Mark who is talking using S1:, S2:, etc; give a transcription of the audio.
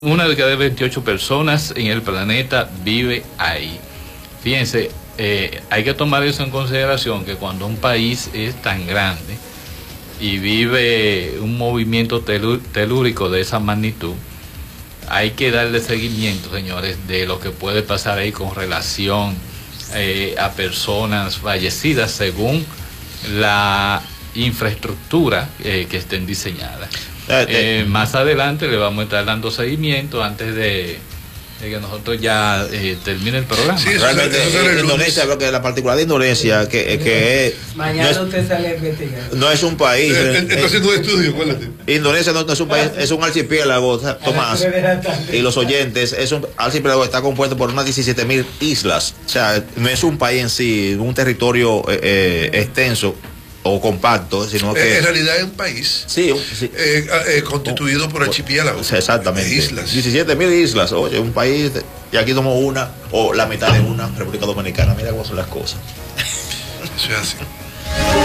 S1: Una de cada 28 personas en el planeta vive ahí. Fíjense, hay que tomar eso en consideración, que cuando un país es tan grande y vive un movimiento telúrico de esa magnitud, hay que darle seguimiento, señores, de lo que puede pasar ahí con relación a personas fallecidas según la infraestructura que estén diseñadas. Más adelante le vamos a estar dando seguimiento antes de que nosotros ya termine el programa. Sí,
S2: realmente Indonesia, lo que la particularidad de Indonesia que
S3: mañana no usted sale a investigar.
S2: No es un país.
S4: Está haciendo un estudio, acuérdate.
S2: Indonesia no es un país, es un archipiélago, Tomás. Y los oyentes, es un archipiélago que está compuesto por unas 17.000 islas. O sea, no es un país en sí, un territorio extenso o compacto, sino que
S4: en realidad es un país constituido por archipiélagos,
S2: exactamente,
S4: islas,
S2: 17.000 islas. Oye, un país y aquí somos una o la mitad de una República Dominicana. Mira cómo son las cosas.
S4: Eso es así.